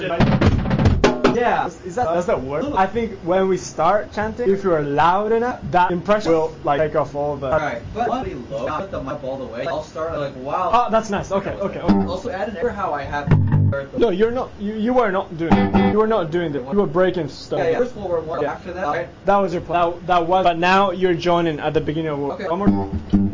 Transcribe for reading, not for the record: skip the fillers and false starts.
Yeah, does that work? I think when we start chanting, if you're loud enough, that impression will like take off all the. Alright, but I'll be low, not put the mic all the way. I'll start like wow. Oh, that's nice. Okay. Also add an error how I have. No, you're not. You were not doing it. You were not doing it. You were breaking stuff. Yeah. First forward one. After that, right? That was your plan. That was. But now you're joining at the beginning of. Okay. One more.